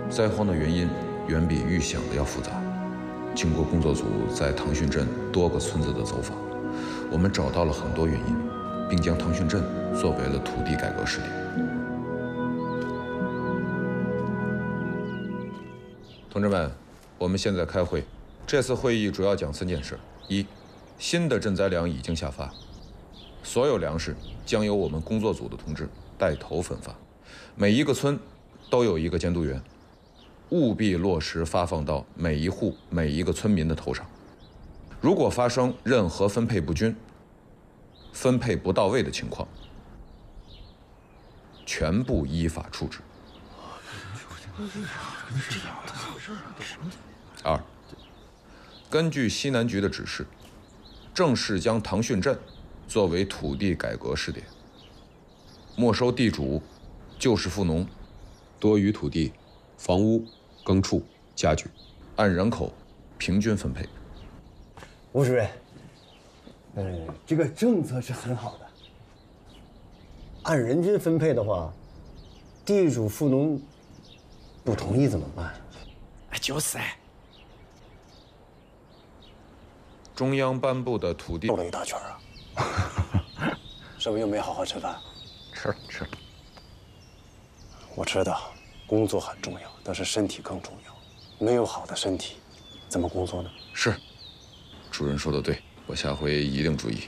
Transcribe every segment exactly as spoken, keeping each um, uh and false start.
灾荒的原因远比预想的要复杂。经过工作组在唐逊镇多个村子的走访，我们找到了很多原因，并将唐逊镇作为了土地改革试点。同志们，我们现在开会。这次会议主要讲三件事：一，新的赈灾粮已经下发，所有粮食将由我们工作组的同志带头分发，每一个村都有一个监督员，务必落实发放到每一户每一个村民的头上。如果发生任何分配不均、分配不到位的情况，全部依法处置。二，根据西南局的指示，正式将唐逊镇作为土地改革试点，没收地主、旧式富农多余土地、房屋、耕畜、家具，按人口平均分配。 吴主任，呃，这个政策是很好的。按人均分配的话，地主富农不同意怎么办？ 哎，就是哎。 中央颁布的土地兜了一大圈啊，是不是又没好好吃饭？ 吃吃。 我知道工作很重要，但是身体更重要。没有好的身体，怎么工作呢？ 是，主任说的对，我下回一定注意。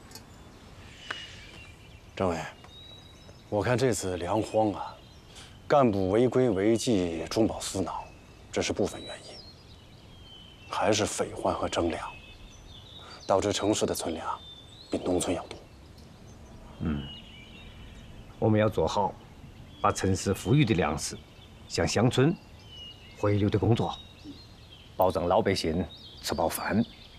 政委，我看这次粮荒啊，干部违规违纪、中饱私囊，这是部分原因，还是匪患和征粮，导致城市的存粮比农村要多。 嗯，我们要做好把城市富裕的粮食向乡村回流的工作，保障老百姓吃饱饭。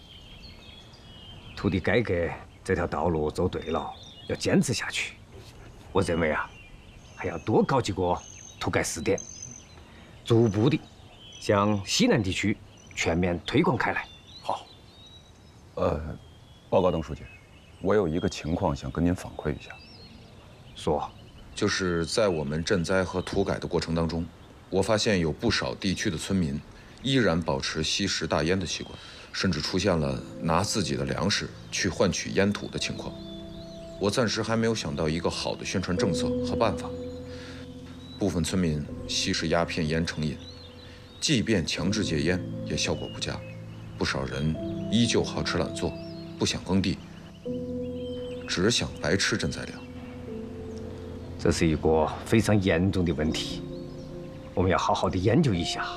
土地改革这条道路走对了，要坚持下去。我认为啊，还要多搞几个土改试点，逐步的向西南地区全面推广开来。 好。 呃，报告邓书记，我有一个情况想跟您反馈一下。 说， 就是在我们赈灾和土改的过程当中，我发现有不少地区的村民依然保持吸食大烟的习惯，甚至出现了拿自己的粮食去换取烟土的情况。我暂时还没有想到一个好的宣传政策和办法。部分村民吸食鸦片烟成瘾，即便强制戒烟，也效果不佳。不少人依旧好吃懒做，不想耕地，只想白吃赈灾粮。 这是一个非常严重的问题，我们要好好的研究一下。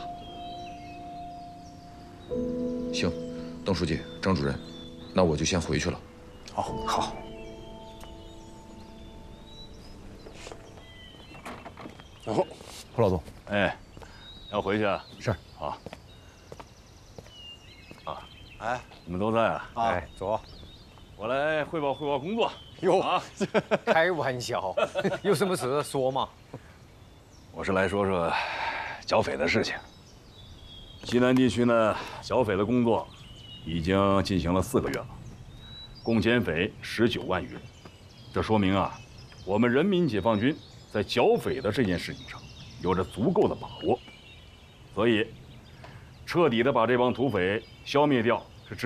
行，邓书记、张主任，那我就先回去了。 好， 好。 然后， 胡老总， 哎，要回去啊？ 是。 好。啊， 哎， 你们都在啊？ 哎，坐。 我来汇报汇报工作。 哟啊， 开玩笑，有什么事说嘛。 我是来说说剿匪的事情。西南地区呢，剿匪的工作已经进行了四个月了，共歼匪十九万余人。这说明啊，我们人民解放军在剿匪的这件事情上有着足够的把握，所以彻底的把这帮土匪消灭掉，